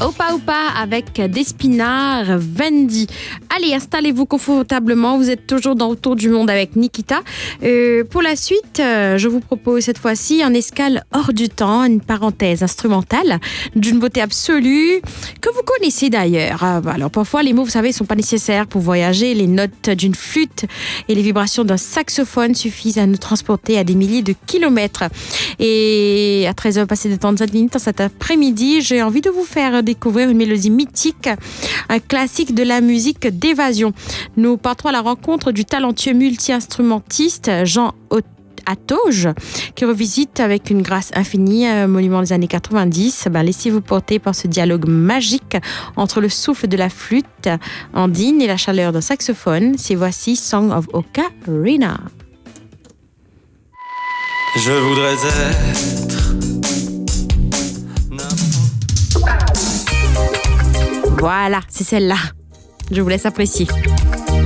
Opa Opa avec Despina Vendi. Allez, installez-vous confortablement. Vous êtes toujours dans Autour du monde avec Nikita. Pour la suite, je vous propose cette fois-ci un escale hors du temps, une parenthèse instrumentale d'une beauté absolue que vous connaissez d'ailleurs. Alors parfois, les mots, vous savez, ne sont pas nécessaires pour voyager. Les notes d'une flûte et les vibrations d'un saxophone suffisent à nous transporter à des milliers de kilomètres. Et à 13h passées de 37 minutes cet après-midi, j'ai envie de vous faire découvrir une mélodie mythique, un classique de la musique d'évasion. Nous partons à la rencontre du talentueux multi-instrumentiste Jean Atauge, qui revisite avec une grâce infinie un monument des années 90. Laissez-vous porter par ce dialogue magique entre le souffle de la flûte andine et la chaleur d'un saxophone. C'est voici Song of Ocarina. Je voudrais être. Voilà, c'est celle-là. Je vous laisse apprécier.